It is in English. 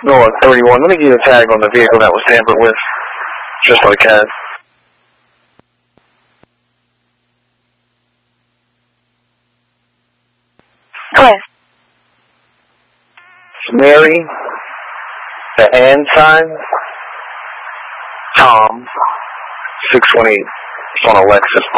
North 31. Let me give you a tag on the vehicle that was tampered with, just like that. Hello. Mary, the and sign, Tom, 618. It's on a Lexus.